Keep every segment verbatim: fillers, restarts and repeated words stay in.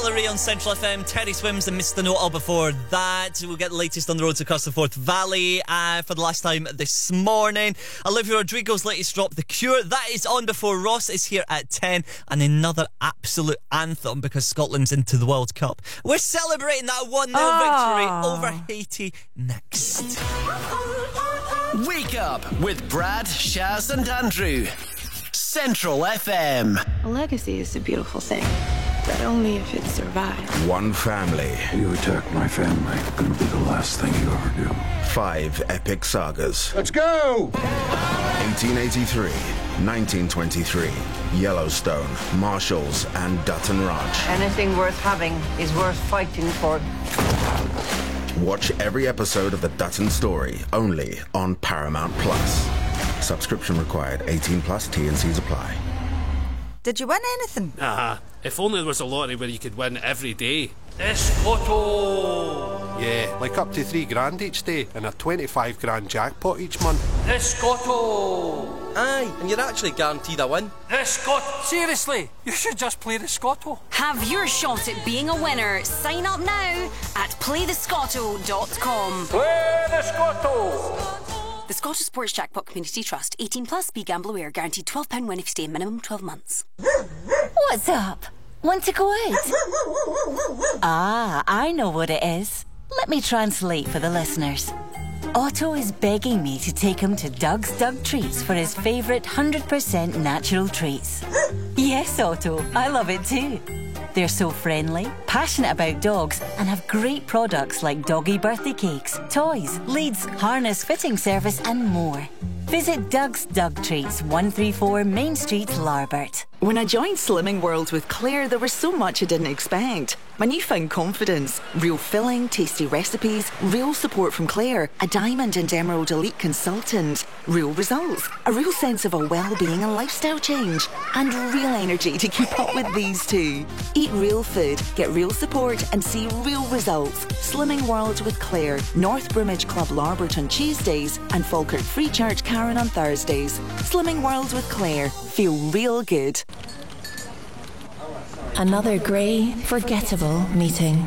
Hillary on Central F M, Teddy Swims and Mister Know-It-All before that. We'll get the latest on the roads across the Forth Valley uh, for the last time this morning. Olivia Rodrigo's latest drop, The Cure, that is on before Ross is here at ten, and another absolute anthem because Scotland's into the World Cup. We're celebrating that one nil oh. victory over Haiti next. Wake up with Brad, Shaz and Andrew. Central F M. A legacy is a beautiful thing, but only if it survives. One family. You attack my family, gonna be the last thing you ever do. Five epic sagas. Let's go! eighteen eighty-three, nineteen twenty-three, Yellowstone, Marshalls and Dutton Ranch. Anything worth having is worth fighting for. Watch every episode of the Dutton Story, only on Paramount Plus. Subscription required. eighteen plus. T and C's apply. Did you win anything? Ah, if only there was a lottery where you could win every day. Escoto! Yeah, like up to three grand each day and a twenty-five grand jackpot each month. Escoto! Aye, and you're actually guaranteed a win. Escoto! Seriously, you should just play the Scotto. Have your shot at being a winner. Sign up now at play the scotto dot com. Play the Scotto! The Scottish Sports Jackpot Community Trust. eighteen plus. Be gamble aware. Guaranteed twelve pounds win if you stay minimum twelve months. What's up? Want to go out? Ah, I know what it is. Let me translate for the listeners. Otto is begging me to take him to Doug's Doug Treats for his favourite one hundred percent natural treats. Yes, Otto, I love it too. They're so friendly, passionate about dogs, and have great products like doggy birthday cakes, toys, leads, harness fitting service, and more. Visit Doug's Doug Treats, one thirty-four Main Street, Larbert. When I joined Slimming World with Claire, there was so much I didn't expect. My newfound confidence, real filling, tasty recipes, real support from Claire, a Diamond and Emerald Elite consultant, real results, a real sense of a well-being and lifestyle change, and real energy to keep up with these two. Eat real food, get real support, and see real results. Slimming World with Claire, North Broomage Club Larbert on Tuesdays, and Falkirk Free Church Karen on Thursdays. Slimming World with Claire. Feel real good. Another grey, forgettable meeting.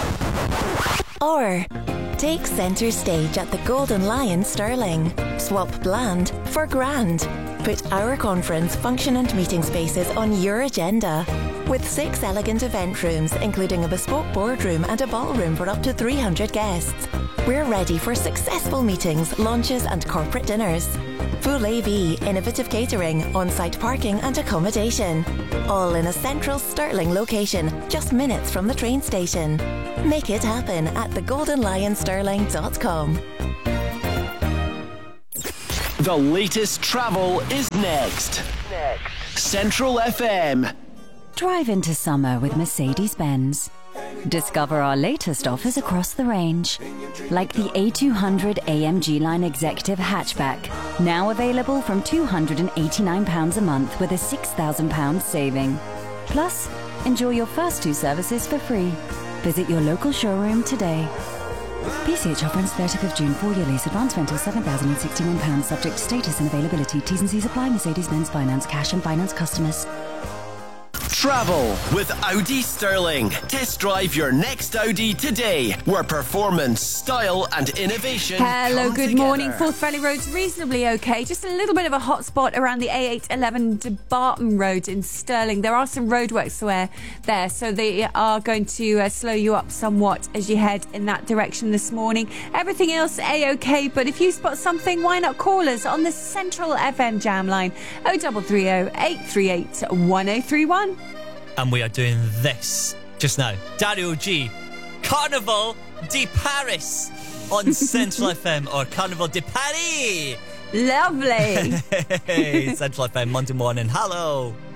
Or take centre stage at the Golden Lion Stirling. Swap bland for grand. Put our conference, function and meeting spaces on your agenda. With six elegant event rooms, including a bespoke boardroom and a ballroom for up to three hundred guests. We're ready for successful meetings, launches and corporate dinners. Full A V, innovative catering, on-site parking and accommodation. All in a central Stirling location, just minutes from the train station. Make it happen at the golden lion stirling dot com. The latest travel is next. Next. Central F M. Drive into summer with Mercedes-Benz. Discover our latest offers across the range, like the A two hundred A M G Line Executive Hatchback, now available from two hundred eighty-nine pounds a month with a six thousand pounds saving. Plus, enjoy your first two services for free. Visit your local showroom today. P C H offer ends thirtieth of June, four-year lease, advance rental seven thousand sixty-one pounds, subject to status and availability. T's and C's apply. Mercedes-Benz Finance, cash and finance customers. Travel with Audi Stirling. Test drive your next Audi today, where performance, style and innovation Hello, come good together. morning. Forth Valley Road's reasonably okay. Just a little bit of a hot spot around the A eight eleven to Barton Road in Stirling. There are some roadworks there, there so they are going to uh, slow you up somewhat as you head in that direction this morning. Everything else A-okay, but if you spot something, why not call us on the Central F M jam line oh three three oh, eight three eight, one oh three one. And we are doing this just now. Dario G. Carnival de Paris on Central F M, or Carnival de Paris. Lovely. Hey, Central F M, Monday morning. Hello.